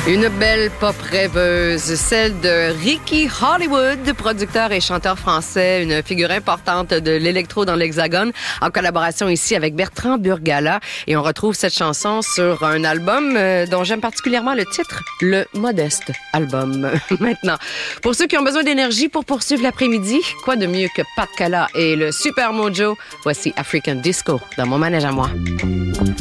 Une belle pop rêveuse, celle de Ricky Hollywood, producteur et chanteur français, une figure importante de l'électro dans l'Hexagone, en collaboration ici avec Bertrand Burgala. Et on retrouve cette chanson sur un album dont j'aime particulièrement le titre, le Modeste Album. Maintenant, pour ceux qui ont besoin d'énergie pour poursuivre l'après-midi, quoi de mieux que Pat Cala et le Super Mojo? Voici African Disco dans mon manège à moi.